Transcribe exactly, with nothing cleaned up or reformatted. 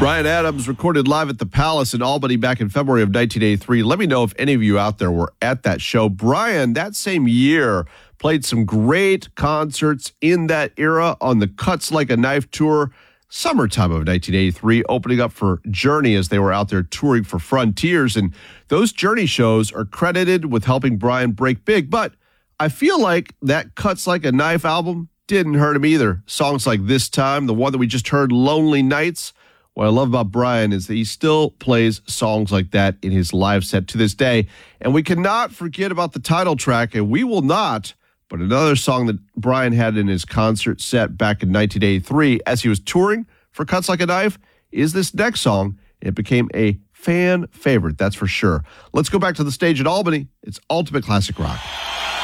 Bryan Adams recorded live at the Palace in Albany back in February of nineteen eighty-three. Let me know if any of you out there were at that show. Bryan, that same year, played some great concerts in that era on the Cuts Like a Knife tour, summertime of nineteen eighty-three, opening up for Journey as they were out there touring for Frontiers. And those Journey shows are credited with helping Bryan break big. But I feel like that Cuts Like a Knife album didn't hurt him either. Songs like This Time, the one that we just heard, Lonely Nights. What I love about Bryan is that he still plays songs like that in his live set to this day. And we cannot forget about the title track, and we will not, but another song that Bryan had in his concert set back in nineteen eighty-three as he was touring for Cuts Like a Knife is this next song. It became a fan favorite, that's for sure. Let's go back to the stage at Albany. It's Ultimate Classic Rock.